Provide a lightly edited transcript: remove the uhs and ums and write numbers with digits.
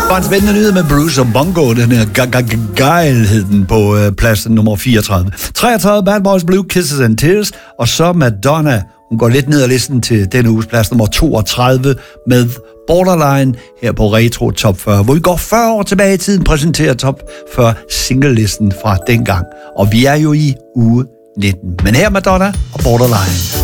En spændende nyhed med Bruce og Bongo, den her Guile hed den på pladsen nummer 34. 33, Bad Boys Blue, Kisses and Tears, og så Madonna. Hun går lidt ned ad listen til denne uges plads nummer 32 med Borderline her på Retro Top 40, hvor vi går 40 år tilbage i tiden, præsenterer Top 40 singlelisten fra dengang. Og vi er jo i uge 19. Men her Madonna og Borderline.